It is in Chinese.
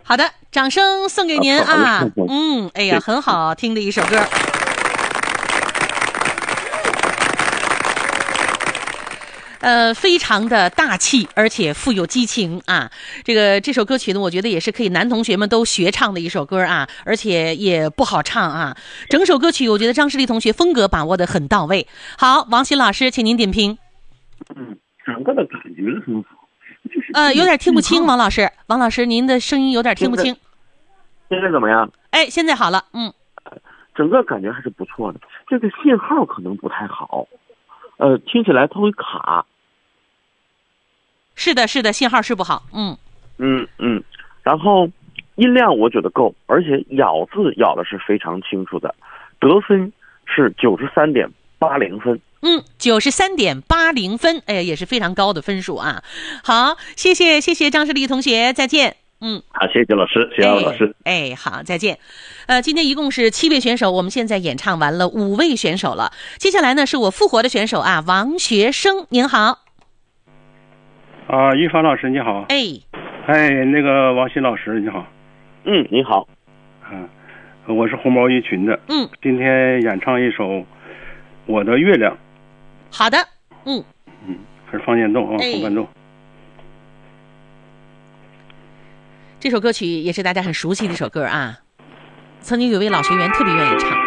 好的，掌声送给您啊！哎呀，很好听的一首歌。非常的大气，而且富有激情啊！这首歌曲呢，我觉得也是可以男同学们都学唱的一首歌啊，而且也不好唱啊。整首歌曲，我觉得张世力同学风格把握得很到位。好，王鑫老师，请您点评。 整个的感觉很好。 有点听不清，王老师，您的声音有点听不清。 现在怎么样？ 哎，现在好了， 整个感觉还是不错的。这个信号可能不太好，听起来它会卡。 是的，信号是不好， 然后音量我觉得够，而且咬字咬的是非常清楚的，得分是93.80分。 93.80分，哎，也是非常高的分数啊。好，谢谢张世力同学，再见。 好，谢谢老师，谢谢老师。 好，再见。今天一共是7位选手，我们现在演唱完了5位选手了。接下来呢，是我复活的选手啊，王学生，您好。 玉芳老师你好。那个王鑫老师你好。 你好。 我是红毛一群的。今天演唱一首《我的月亮》。 好的。 还是方言动啊，后伴奏。 这首歌曲也是大家很熟悉的一首歌啊，曾经有位老学员特别愿意唱。